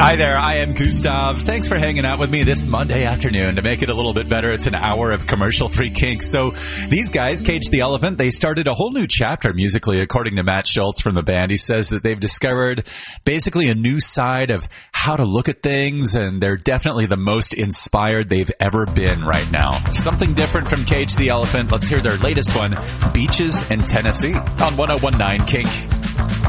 Hi there, I am Gustav. Thanks for hanging out with me this Monday afternoon. To make it a little bit better, it's an hour of commercial-free kink. So these guys, Cage the Elephant, they started a whole new chapter musically, according to Matt Schultz from the band. He says that they've discovered basically a new side of how to look at things, and they're definitely the most inspired they've ever been right now. Something different from Cage the Elephant. Let's hear their latest one, Beaches in Tennessee, on 101.9 Kink.